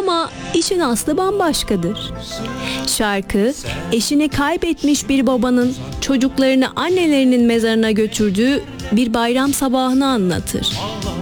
Ama işin aslı bambaşkadır. Şarkı, eşini kaybetmiş bir babanın çocuklarını annelerinin mezarına götürdüğü bir bayram sabahını anlatır.